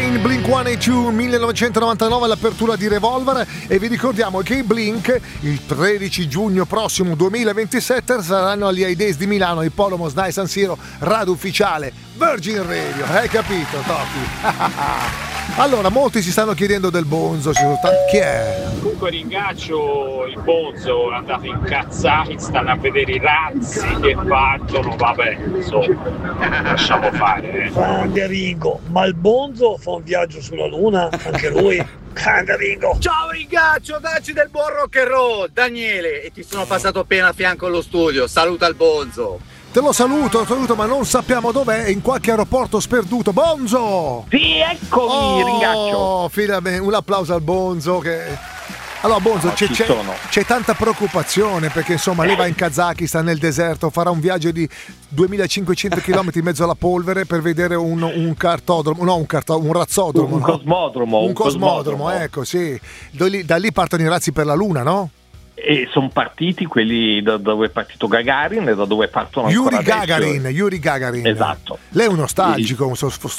Cobain, Blink-182, 1999 l'apertura di Revolver, e vi ricordiamo che i Blink il 13 giugno prossimo 2027 saranno agli High Days di Milano, il Polo Mosnai San Siro, radio ufficiale Virgin Radio, hai capito Totti? Allora, molti si stanno chiedendo del Bonzo, chi è? Comunque ringaccio il Bonzo, è andato in Kazakistan a vedere i razzi che partono, vabbè, insomma, lasciamo fare. Grande Ringo, ma il Bonzo fa un viaggio sulla Luna, anche lui? Grande Ringo! Ciao Ringaccio, dacci del buon rock and roll, Daniele, e ti sono passato appena a fianco allo studio, saluta il Bonzo. Te lo saluto, ma non sappiamo dov'è, è in qualche aeroporto sperduto. Bonzo! Sì, eccomi, Ringaccio! Un applauso al Bonzo che... Allora Bonzo, c'è tanta preoccupazione perché insomma lei va in Kazakistan nel deserto, farà un viaggio di 2500 km in mezzo alla polvere per vedere un cartodromo, un razzodromo, un cosmodromo, ecco, sì. Da lì partono i razzi per la Luna, no? E sono partiti quelli da dove è partito Gagarin e da dove partono ancora Yuri Gagarin. Esatto. Lei è un nostalgico,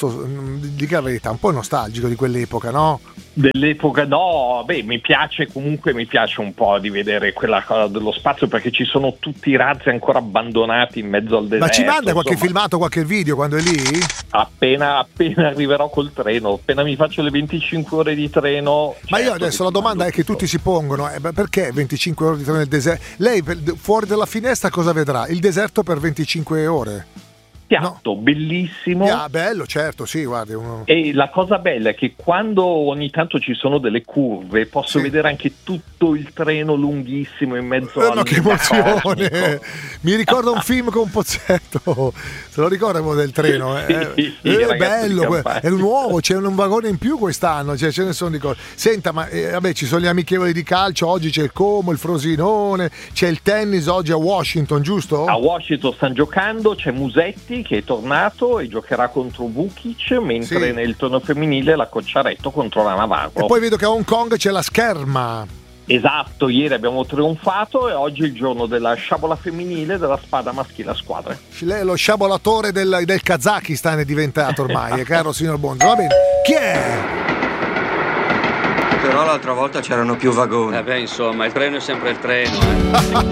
dica la verità, un po' nostalgico di quell'epoca, no? Dell'epoca no, mi piace un po' di vedere quella cosa dello spazio, perché ci sono tutti i razzi ancora abbandonati in mezzo al deserto. Ma ci manda qualche filmato, qualche video quando è lì? Appena arriverò col treno, appena mi faccio le 25 ore di treno. Ma io adesso la domanda è che tutti si pongono, perché 25 ore di treno nel deserto? Lei fuori dalla finestra cosa vedrà? Il deserto per 25 ore? Piatto, no. Bellissimo. Bello, certo, sì, guardi. E la cosa bella è che quando ogni tanto ci sono delle curve posso vedere anche tutto il treno lunghissimo in mezzo al... No, che emozione! Mi ricorda un film con Pozzetto, se lo ricorda del treno? Sì, è bello, è nuovo, c'è un vagone in più quest'anno, cioè ce ne sono di cose. Senta, ma vabbè, ci sono gli amichevoli di calcio, oggi c'è il Como, il Frosinone, c'è il tennis oggi a Washington, giusto? A Washington stanno giocando, c'è Musetti che è tornato e giocherà contro Vukic, mentre nel turno femminile la Cocciaretto contro la Navarro. E poi vedo che a Hong Kong c'è la scherma. Esatto, ieri abbiamo trionfato e oggi è il giorno della sciabola femminile e della spada maschile a squadre. Lei è lo sciabolatore del Kazakistan, è diventato ormai, caro signor Bonzo. Va bene, chi è? Però l'altra volta c'erano più vagoni. Insomma, il treno è sempre il treno.